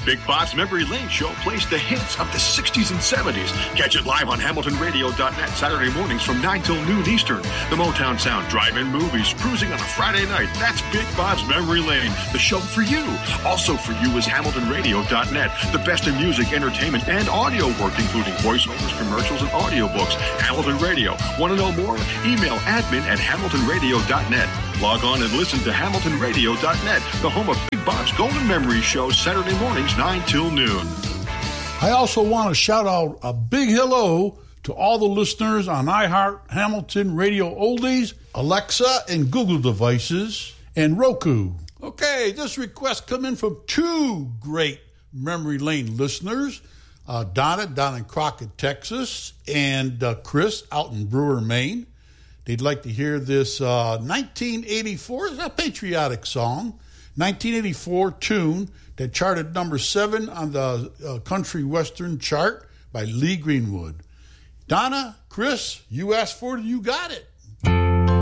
Big Bob's Memory Lane Show plays the hits of the 60s and 70s. Catch it live on HamiltonRadio.net Saturday mornings from 9 till noon Eastern. The Motown Sound drive-in movies, cruising on a Friday night. That's Big Bob's Memory Lane, the show for you. Also for you is HamiltonRadio.net, the best in music, entertainment, and audio work, including voiceovers, commercials, and audiobooks. Hamilton Radio. Want to know more? Email admin@HamiltonRadio.net. Log on and listen to HamiltonRadio.net, the home of Big Bob's Golden Memory Show, Saturday mornings, 9 till noon. I also want to shout out a big hello to all the listeners on iHeart, Hamilton Radio Oldies, Alexa and Google devices, and Roku. Okay, this request come in from two great Memory Lane listeners, Donna down in Crockett, Texas, and Chris out in Brewer, Maine. They'd like to hear this 1984, it's a patriotic song, 1984 tune that charted number 7 on the country western chart by Lee Greenwood. Donna, Chris, you asked for it, you got it.